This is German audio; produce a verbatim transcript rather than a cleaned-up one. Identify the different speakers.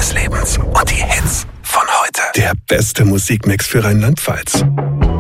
Speaker 1: deines Lebens und die Hits von heute.
Speaker 2: Der beste Musikmix für Rheinland-Pfalz.